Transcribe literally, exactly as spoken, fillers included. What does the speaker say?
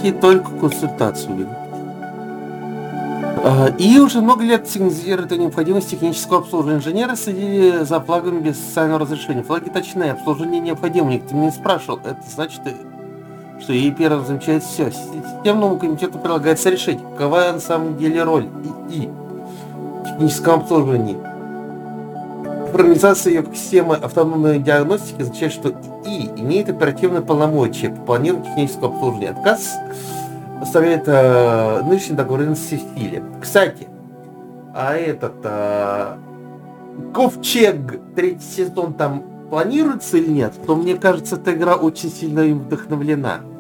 ей только консультацию. И уже много лет сигнализирует о необходимости технического обслуживания. Инженеры следили за флагами без специального разрешения. Флаги точные, обслуживание необходимо. Никто меня не спрашивал. Это значит, что ей первым замечает все. Системному комитету предлагается решить, какова на самом деле роль ИИ в техническом обслуживании. Программизация ее системы автономной диагностики означает, что ИИ имеет оперативные полномочия по планированию технического обслуживания. Отказ оставляет э, нынешние договоренности в силе. Кстати, а этот э, Ковчег третий сезон там планируется или нет? То мне кажется, эта игра очень сильно им вдохновлена.